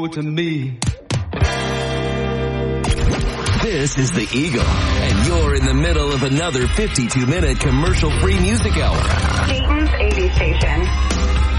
go to me. This is The Eagle, and you're in the middle of another 52-minute commercial-free music hour. Dayton's 80 station.